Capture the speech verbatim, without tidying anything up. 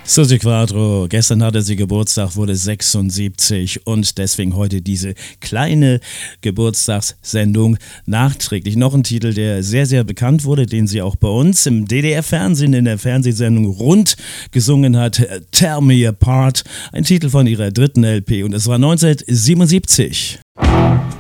Susi Quatro, gestern hatte sie Geburtstag, wurde sechsundsiebzig und deswegen heute diese kleine Geburtstagssendung nachträglich. Noch ein Titel, der sehr, sehr bekannt wurde, den sie auch bei uns im D D R-Fernsehen in der Fernsehsendung Rund gesungen hat, Tear Me Apart, ein Titel von ihrer dritten L P und es war neunzehnhundertsiebenundsiebzig.